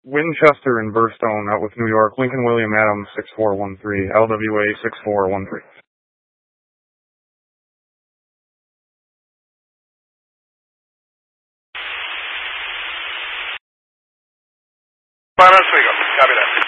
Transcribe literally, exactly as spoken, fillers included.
Winchester and Burstone out with New York. Lincoln William Adams six four one three. L W A six four one three. Final Oswego. Copy that.